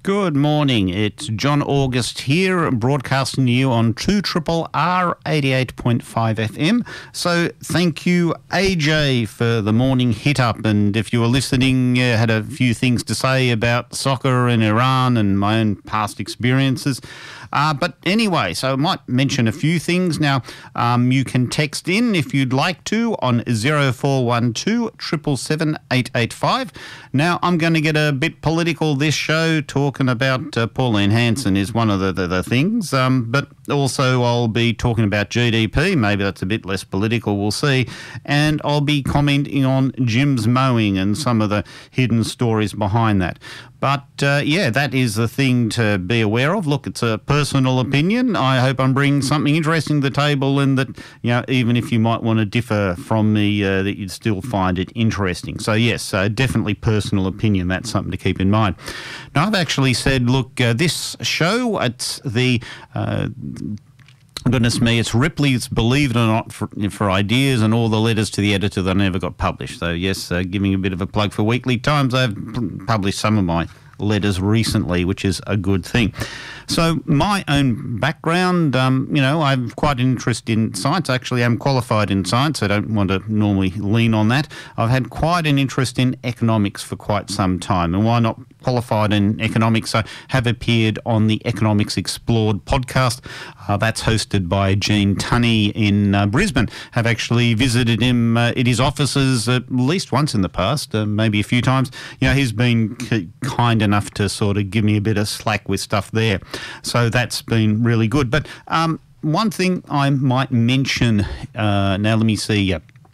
Good morning. It's John August here, broadcasting to you on 2RRR 88.5 FM. So thank you, AJ, for the morning hit-up. And if you were listening, had a few things to say about soccer in Iran and my own past experiences. But anyway, so I might mention a few things. Now, you can text in if you'd like to on 0412 777 885. Now, I'm going to get a bit political this show, talking about Pauline Hanson is one of the things, but also I'll be talking about GDP. Maybe that's a bit less political, we'll see. And I'll be commenting on Jim's mowing and some of the hidden stories behind that. But, yeah, that is the thing to be aware of. Look, it's a personal opinion. I hope I'm bringing something interesting to the table, and that, you know, even if you might want to differ from me, that you'd still find it interesting. So, yes, definitely personal opinion. That's something to keep in mind. Now, I've actually said, look, this show, it's the... goodness me, it's Ripley's Believe It or Not for ideas and all the letters to the editor that never got published. So, yes, giving a bit of a plug for Weekly Times. I've published some of my letters recently, which is a good thing. So my own background, you know, I'm quite interested in science. Actually, I'm qualified in science. I don't want to normally lean on that. I've had quite an interest in economics for quite some time. And why not qualified in economics? I have appeared on the Economics Explored podcast. That's hosted by Gene Tunney in Brisbane. Have actually visited him at his offices at least once in the past, maybe a few times. You know, he's been kind enough to sort of give me a bit of slack with stuff there. So that's been really good. But one thing I might mention, now let me see.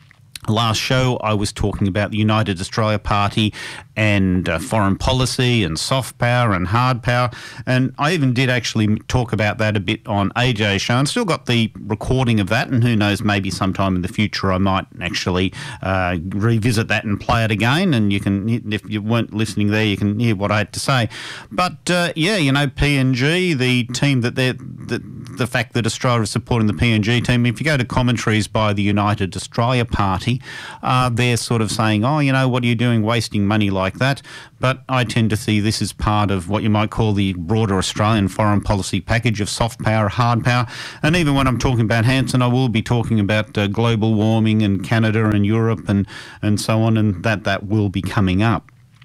Last show I was talking about the United Australia Party and foreign policy and soft power and hard power, and I even did actually talk about that a bit on AJ's show, and still got the recording of that, and who knows, maybe sometime in the future I might actually revisit that and play it again, and you can, if you weren't listening there, you can hear what I had to say. But yeah, you know, PNG, the team that they're, the fact that Australia is supporting the PNG team, if you go to commentaries by the United Australia Party, they're sort of saying, oh, you know, what are you doing wasting money like that? But I tend to see this as part of what you might call the broader Australian foreign policy package of soft power, hard power. And even when I'm talking about Hanson, I will be talking about global warming and Canada and Europe and so on, and that will be coming up.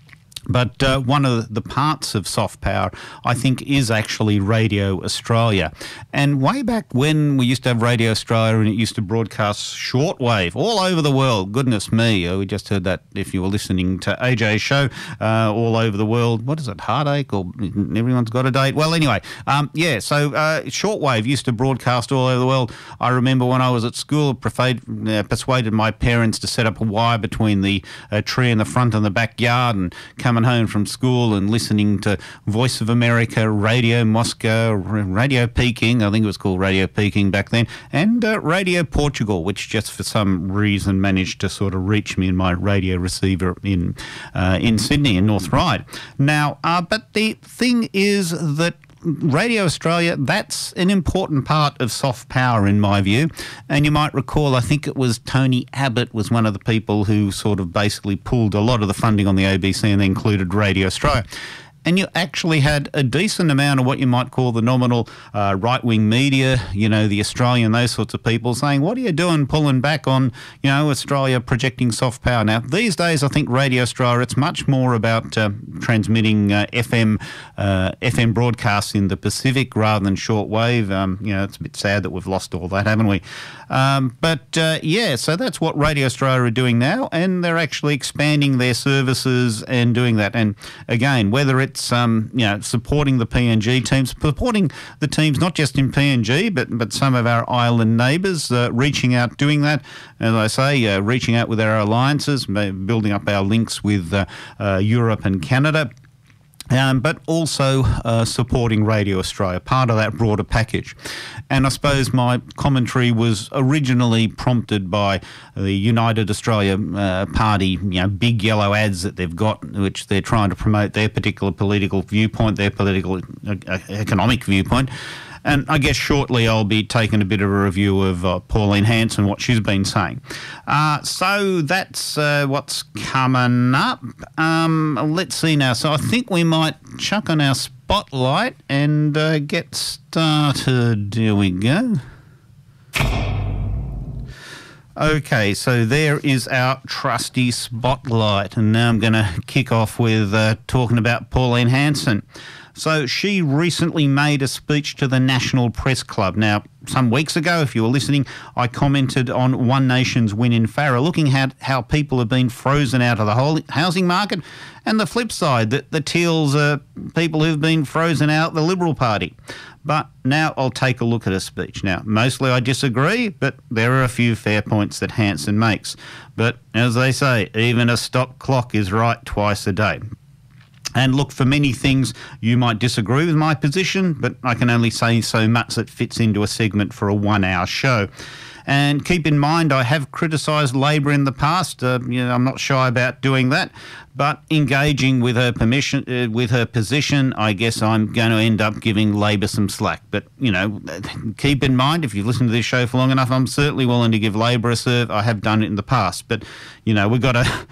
But one of the parts of soft power, I think, is actually Radio Australia. And way back when we used to have Radio Australia and it used to broadcast shortwave all over the world, goodness me, we just heard that if you were listening to AJ's show, all over the world. What is it, heartache, or everyone's got a date? Well, anyway, yeah, so shortwave used to broadcast all over the world. I remember when I was at school, persuaded my parents to set up a wire between the tree in the front and the backyard, and coming home from school and listening to Voice of America, Radio Moscow, Radio Peking, I think it was called Radio Peking back then, and Radio Portugal, which just for some reason managed to sort of reach me in my radio receiver in Sydney, in North Ryde. Now, but the thing is that Radio Australia, that's an important part of soft power in my view. And you might recall, I think it was Tony Abbott was one of the people who sort of basically pulled a lot of the funding on the ABC and they included Radio Australia. And you actually had a decent amount of what you might call the nominal right-wing media, you know, the Australian, those sorts of people saying, what are you doing pulling back on, you know, Australia projecting soft power? Now, these days, I think Radio Australia, it's much more about transmitting FM broadcasts in the Pacific rather than shortwave. You know, it's a bit sad that we've lost all that, haven't we? But yeah, so that's what Radio Australia are doing now, and they're actually expanding their services and doing that. And again, whether it's you know, supporting the PNG teams, supporting the teams not just in PNG but some of our island neighbours, reaching out, doing that, as I say, reaching out with our alliances, building up our links with Europe and Canada. But also supporting Radio Australia, part of that broader package. And I suppose my commentary was originally prompted by the United Australia Party, you know, big yellow ads that they've got, which they're trying to promote their particular political viewpoint, their political economic viewpoint. And I guess shortly I'll be taking a bit of a review of Pauline Hanson, what she's been saying. So that's what's coming up. Let's see now. So I think we might chuck on our Spotlight and get started. Here we go. Okay, so there is our trusty Spotlight, and now I'm going to kick off with talking about Pauline Hanson. So she recently made a speech to the National Press Club. Now, some weeks ago, if you were listening, I commented on One Nation's win in Farrer, looking at how people have been frozen out of the whole housing market, and the flip side, that the Teals are people who've been frozen out the Liberal Party. But now I'll take a look at her speech. Now, mostly I disagree, but there are a few fair points that Hanson makes. But as they say, even a stop clock is right twice a day. And look, for many things, you might disagree with my position, but I can only say so much that fits into a segment for a 1 hour show. And keep in mind, I have criticised Labor in the past. I'm not shy about doing that. But engaging with her with her position, I guess I'm going to end up giving Labor some slack. But keep in mind, if you've listened to this show for long enough, I'm certainly willing to give Labor a serve. I have done it in the past. But we got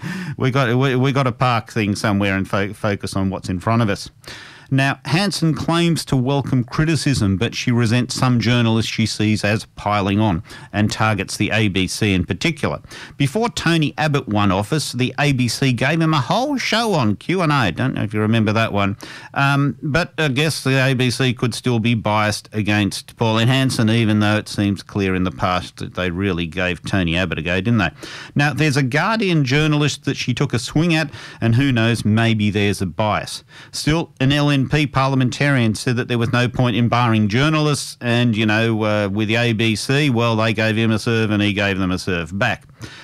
to park things somewhere and focus on what's in front of us. Now, Hanson claims to welcome criticism, but she resents some journalists she sees as piling on and targets the ABC in particular. Before Tony Abbott won office, the ABC gave him a whole show on Q&A. Don't know if you remember that one. But I guess the ABC could still be biased against Pauline Hanson, even though it seems clear in the past that they really gave Tony Abbott a go, didn't they? Now, there's a Guardian journalist that she took a swing at, and who knows, maybe there's a bias. Still, an LNP parliamentarian said that there was no point in barring journalists, and, with the ABC, well, they gave him a serve and he gave them a serve back.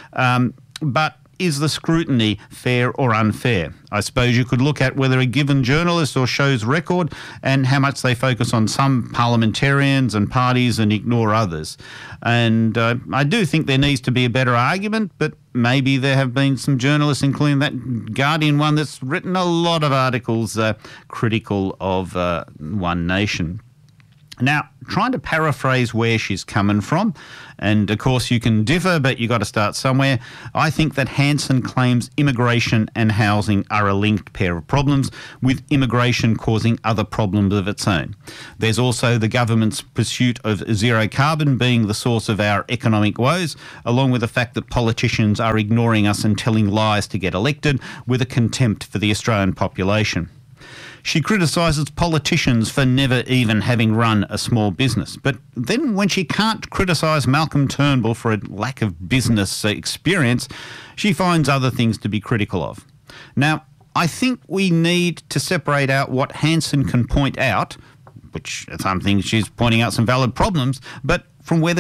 But is the scrutiny fair or unfair? I suppose you could look at whether a given journalist or show's record and how much they focus on some parliamentarians and parties and ignore others. And I do think there needs to be a better argument, but maybe there have been some journalists, including that Guardian one, that's written a lot of articles critical of One Nation. Now, trying to paraphrase where she's coming from, and of course you can differ, but you've got to start somewhere. I think that Hanson claims immigration and housing are a linked pair of problems, with immigration causing other problems of its own. There's also the government's pursuit of zero carbon being the source of our economic woes, along with the fact that politicians are ignoring us and telling lies to get elected, with a contempt for the Australian population. She criticises politicians for never even having run a small business. But then when she can't criticise Malcolm Turnbull for a lack of business experience, she finds other things to be critical of. Now, I think we need to separate out what Hanson can point out, which some things she's pointing out some valid problems, but from whether